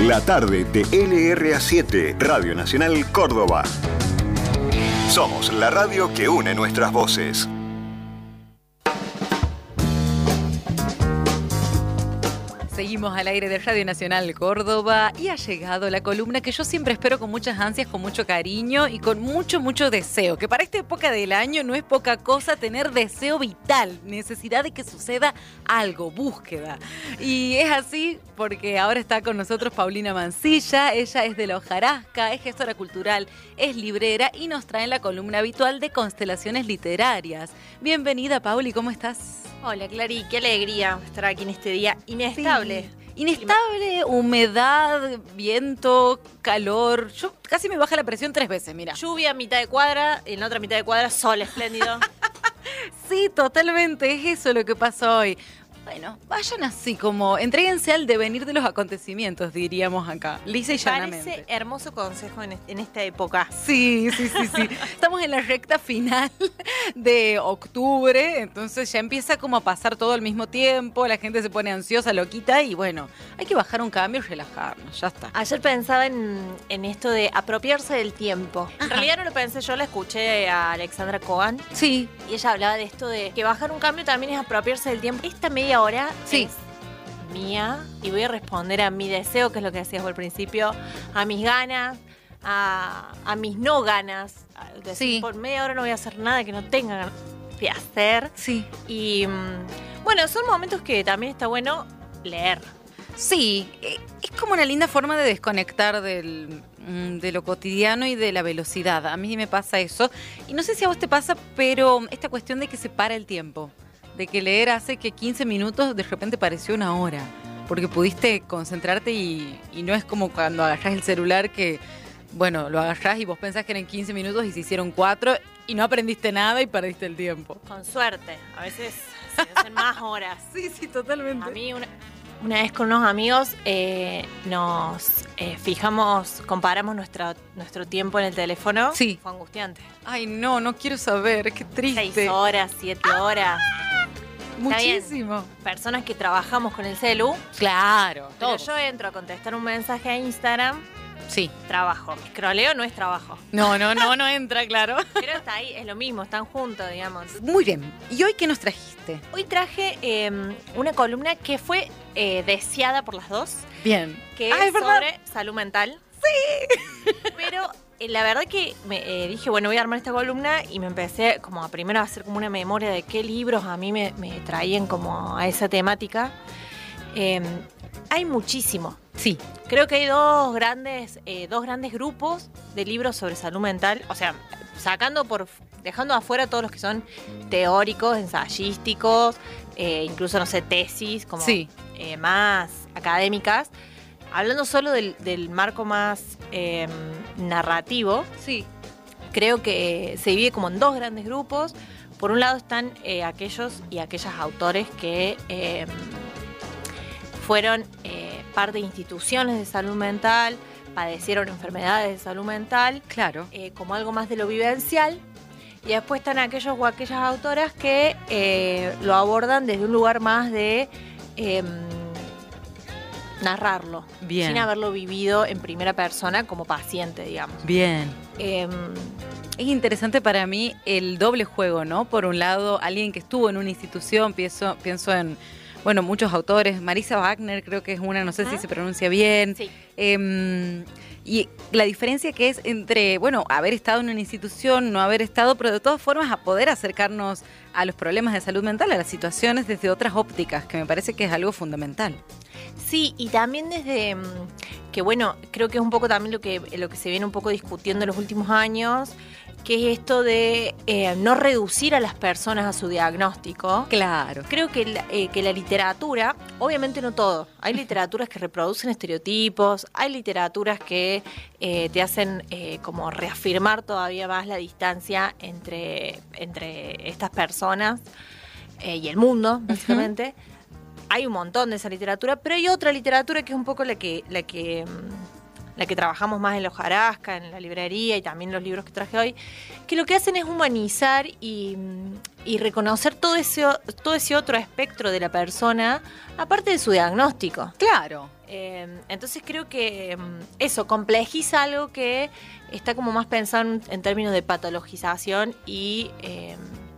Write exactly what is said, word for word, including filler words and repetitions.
La tarde de L R A siete, Radio Nacional Córdoba. Somos la radio que une nuestras voces. Seguimos al aire de Radio Nacional Córdoba y ha llegado la columna que yo siempre espero con muchas ansias, con mucho cariño y con mucho, mucho deseo. Que para esta época del año no es poca cosa tener deseo vital, necesidad de que suceda algo, búsqueda. Y es así porque ahora está con nosotros Paulina Mancilla. Ella es de La Hojarasca, es gestora cultural, es librera y nos trae la columna habitual de constelaciones literarias. Bienvenida, Pauli, ¿cómo estás? Hola, Clary, qué alegría estar aquí en este día inestable. Sí. Inestable, humedad, viento, calor. Yo casi me baja la presión tres veces, mira. Lluvia a mitad de cuadra, en la otra mitad de cuadra sol espléndido. Sí, totalmente, es eso lo que pasa hoy. Bueno, vayan así como, entréguense al devenir de los acontecimientos, diríamos acá, lisa y llanamente. Parece hermoso consejo en, en esta época. Sí, sí, sí, sí. Estamos en la recta final de octubre, entonces ya empieza como a pasar todo al mismo tiempo, la gente se pone ansiosa, loquita y bueno, hay que bajar un cambio y relajarnos, ya está. Ayer pensaba en, en esto de apropiarse del tiempo. Ajá. En realidad no lo pensé yo, la escuché a Alexandra Cohen. Sí. Y ella hablaba de esto de que bajar un cambio también es apropiarse del tiempo. Esta media hora Sí. es mía y voy a responder a mi deseo, que es lo que decías vos al principio, a mis ganas, a, a mis no ganas. A decir, Sí. por media hora no voy a hacer nada que no tenga ganas de hacer. Sí. Y mm, bueno, son momentos que también está bueno leer. Sí, eh, es como una linda forma de desconectar del, mm, de lo cotidiano y de la velocidad. A mí me pasa eso. Y no sé si a vos te pasa, pero esta cuestión de que se para el tiempo. De que leer hace que quince minutos de repente pareció una hora. Porque pudiste concentrarte y, y no es como cuando agarrás el celular que, bueno, lo agarrás y vos pensás que eran quince minutos y se hicieron cuatro y no aprendiste nada y perdiste el tiempo. Con suerte. A veces se hacen más horas. Sí, sí, totalmente. A mí una, una vez con unos amigos eh, nos eh, fijamos, comparamos nuestra, nuestro tiempo en el teléfono. Sí. Fue angustiante. Ay, no, no quiero saber, qué triste. Seis horas, siete horas. Muchísimo. Personas que trabajamos con el celu. Claro, Pero todos. yo entro a contestar un mensaje a Instagram, Sí. trabajo. Scrolleo no es trabajo. No, no, no, no entra, claro. Pero está ahí, es lo mismo, están juntos, digamos. Muy bien. ¿Y hoy qué nos trajiste? Hoy traje eh, una columna que fue eh, deseada por las dos, Bien. que Ah, es ¿es verdad? sobre salud mental. Sí. Pero eh, la verdad que me eh, dije, bueno, voy a armar esta columna y me empecé como a primero a hacer como una memoria de qué libros a mí me, me traían como a esa temática. Eh, hay muchísimo. Sí. Creo que hay dos grandes, eh, dos grandes grupos de libros sobre salud mental. O sea, sacando por, dejando afuera todos los que son teóricos, ensayísticos, eh, incluso, no sé, tesis, como Sí. eh, más académicas. Hablando solo del, del marco más eh, narrativo, Sí. creo que se divide como en dos grandes grupos. Por un lado están eh, aquellos y aquellas autores que eh, fueron eh, parte de instituciones de salud mental, padecieron enfermedades de salud mental, Claro. eh, como algo más de lo vivencial. Y después están aquellos o aquellas autoras que eh, lo abordan desde un lugar más de eh, narrarlo, Bien. sin haberlo vivido en primera persona como paciente, digamos. Bien. Eh, Es interesante para mí el doble juego, ¿no? Por un lado, alguien que estuvo en una institución, pienso, pienso en, bueno, muchos autores. Marisa Wagner creo que es una, no sé Ajá. si se pronuncia bien. sí. Eh, y la diferencia que es entre, bueno, haber estado en una institución, no haber estado, pero de todas formas a poder acercarnos a los problemas de salud mental, a las situaciones desde otras ópticas, que me parece que es algo fundamental. Sí, y también desde mm, que, bueno, creo que es un poco también lo que, lo que se viene un poco discutiendo en los últimos años, que es esto de eh, no reducir a las personas a su diagnóstico. Claro. Creo que la, eh, que la literatura, obviamente no todo, hay literaturas que reproducen estereotipos, hay literaturas que eh, te hacen eh, como reafirmar todavía más la distancia entre, entre estas personas eh, y el mundo, básicamente. Uh-huh. Hay un montón de esa literatura, pero hay otra literatura que es un poco la que, la que, la que trabajamos más en La Hojarasca, en la librería y también los libros que traje hoy, que lo que hacen es humanizar y, y reconocer todo ese, todo ese otro espectro de la persona, aparte de su diagnóstico. Claro. Eh, entonces creo que um, eso complejiza algo que está como más pensado en, en términos de patologización y... Eh,